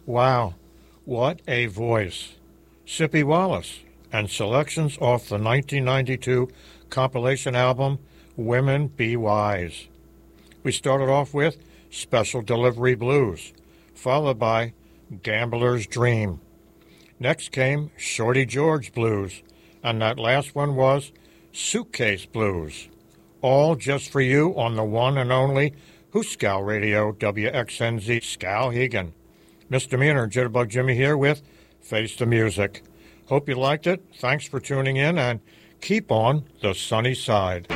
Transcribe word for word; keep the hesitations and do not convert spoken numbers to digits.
Wow, what a voice. Sippy Wallace, and selections off the nineteen ninety-two compilation album, Women Be Wise. We started off with Special Delivery Blues, followed by Gambler's Dream. Next came Shorty George Blues, and that last one was Suitcase Blues. All just for you on the one and only Hooskow Radio, W X N Z Skowhegan. Misdemeanor Jitterbug Jimmy here with Face the Music. Hope you liked it. Thanks for tuning in, and keep on the sunny side.